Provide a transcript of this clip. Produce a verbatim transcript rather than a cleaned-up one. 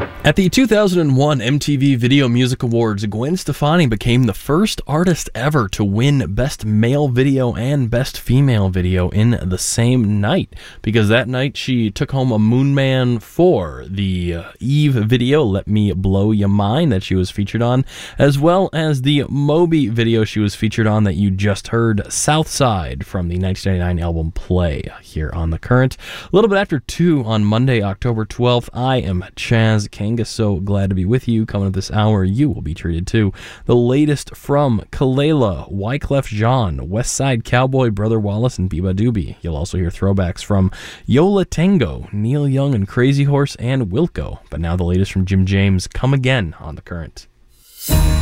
At the two thousand one M T V Video Music Awards, Gwen Stefani became the first artist ever to win Best Male Video and Best Female Video in the same night, because that night she took home a Moon Man for the uh, Eve video, Let Me Blow Ya Mind, that she was featured on, as well as the Moby video she was featured on that you just heard, Southside, from the nineteen ninety-nine album Play, here on The Current. A little bit after two on Monday, October twelfth, I am Chaz King. So glad to be with you. Coming up this hour, you will be treated to the latest from Kelela, Wyclef Jean, West Side Cowboy, Brother Wallace, and Biba Doobie. You'll also hear throwbacks from Yola Tango, Neil Young and Crazy Horse, and Wilco. But now the latest from Jim James, Come Again, on The Current.